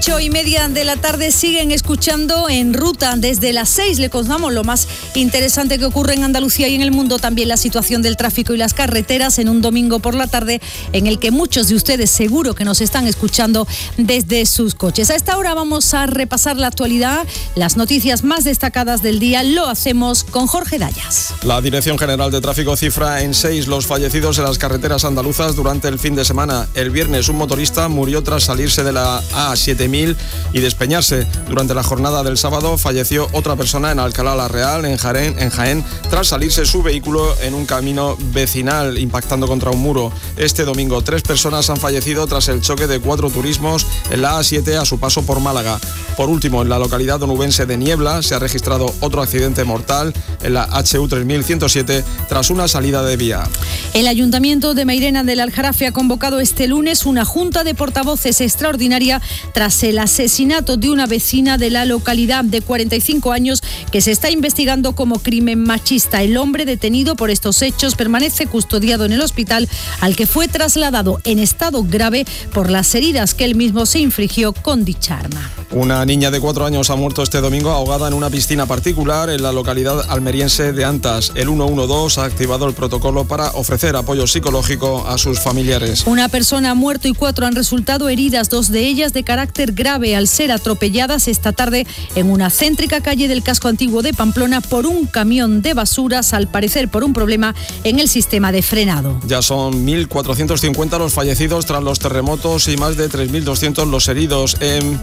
8:30 de la tarde siguen escuchando En Ruta. Desde las 6 le contamos lo más interesante que ocurre en Andalucía y en el mundo, también la situación del tráfico y las carreteras en un domingo por la tarde en el que muchos de ustedes seguro que nos están escuchando desde sus coches. A esta hora vamos a repasar la actualidad, las noticias más destacadas del día. Lo hacemos con Jorge Dayas. La Dirección General de Tráfico cifra en 6 los fallecidos en las carreteras andaluzas durante el fin de semana. El viernes un motorista murió tras salirse de la A7000 y despeñarse. Durante la jornada del sábado falleció otra persona en Alcalá la Real, en Jaén, tras salirse su vehículo en un camino vecinal, impactando contra un muro. Este domingo 3 personas han fallecido tras el choque de 4 turismos en la A7 a su paso por Málaga. Por último, en la localidad onubense de Niebla se ha registrado otro accidente mortal en la HU 3107 tras una salida de vía. El Ayuntamiento de Mairena del Aljarafe ha convocado este lunes una junta de portavoces extraordinaria tras el asesinato de una vecina de la localidad de 45 años que se está investigando como crimen machista. El hombre detenido por estos hechos permanece custodiado en el hospital, al que fue trasladado en estado grave por las heridas que él mismo se infligió con dicha arma. Una niña de 4 años ha muerto este domingo ahogada en una piscina particular en la localidad almeriense de Antas. El 112 ha activado el protocolo para ofrecer apoyo psicológico a sus familiares. Una persona ha muerto y 4 han resultado heridas, 2 de ellas de carácter grave al ser atropelladas esta tarde en una céntrica calle del casco antiguo de Pamplona por un camión de basuras, al parecer por un problema en el sistema de frenado. Ya son 1.450 los fallecidos tras los terremotos y más de 3.200 los heridos.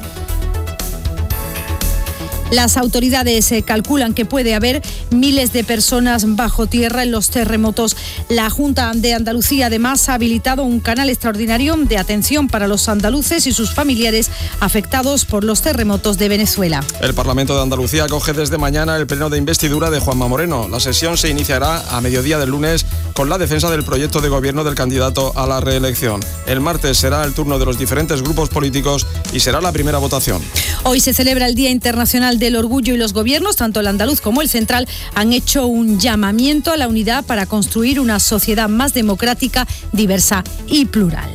Las autoridades calculan que puede haber miles de personas bajo tierra en los terremotos. La Junta de Andalucía además ha habilitado un canal extraordinario de atención para los andaluces y sus familiares afectados por los terremotos de Venezuela. El Parlamento de Andalucía acoge desde mañana el pleno de investidura de Juanma Moreno. La sesión se iniciará a mediodía del lunes con la defensa del proyecto de gobierno del candidato a la reelección. El martes será el turno de los diferentes grupos políticos y será la primera votación. Hoy se celebra el Día Internacional del Orgullo y los gobiernos, tanto el andaluz como el central, han hecho un llamamiento a la unidad para construir una sociedad más democrática, diversa y plural.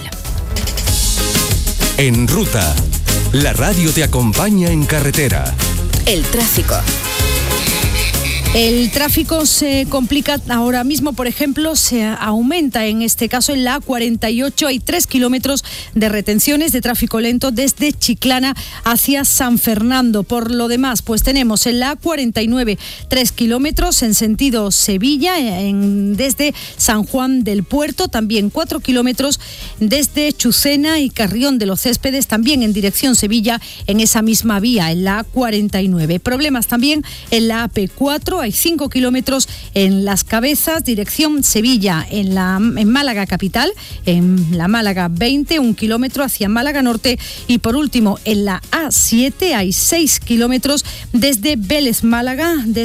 En Ruta, la radio te acompaña en carretera. El tráfico. El tráfico se complica ahora mismo, por ejemplo, se aumenta en este caso en la A48. Hay 3 kilómetros de retenciones de tráfico lento desde Chiclana hacia San Fernando. Por lo demás, pues tenemos en la A49 3 kilómetros en sentido Sevilla, desde San Juan del Puerto. También 4 kilómetros desde Chucena y Carrión de los Céspedes, también en dirección Sevilla, en esa misma vía, en la A49. Problemas también en la AP4. Hay 5 kilómetros en Las Cabezas, dirección Sevilla, en Málaga capital, en la Málaga 20, 1 kilómetro hacia Málaga Norte. Y por último, en la A7 hay 6 kilómetros desde Vélez Málaga,